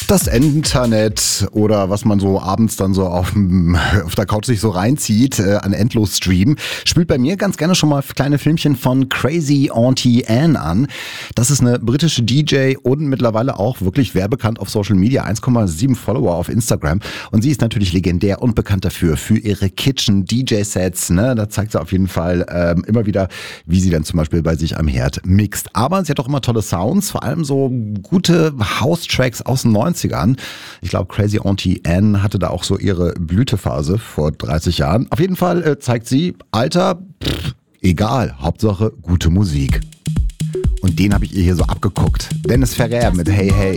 Das Internet oder was man so abends dann so auf der Couch sich so reinzieht, an Endlos-Stream, spielt bei mir ganz gerne schon mal kleine Filmchen von Crazy Auntie Anne an. Das ist eine britische DJ und mittlerweile auch wirklich wehrbekannt auf Social Media, 1,7 Follower auf Instagram. Und sie ist natürlich legendär und bekannt dafür, für ihre Kitchen-DJ-Sets. Ne? Da zeigt sie auf jeden Fall immer wieder, wie sie dann zum Beispiel bei sich am Herd mixt. Aber sie hat auch immer tolle Sounds, vor allem so gute House-Tracks aus den 90ern. Ich glaube, Crazy Auntie Anne hatte da auch so ihre Blütephase vor 30 Jahren. Auf jeden Fall zeigt sie, Alter, egal, Hauptsache gute Musik. Und den habe ich ihr hier so abgeguckt. Dennis Ferrer mit Hey Hey.